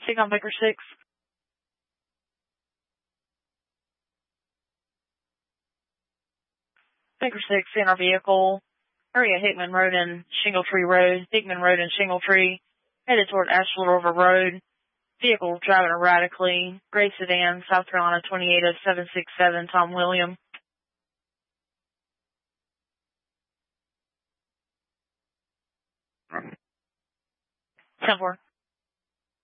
Take on Baker 6. Baker 6, in our vehicle. Area Hickman Road and Shingletree Road. Hickman Road and Shingletree. Headed toward Asheville River Road. Vehicle driving erratically. Gray sedan, South Carolina 280-767, Tom William. 10-4.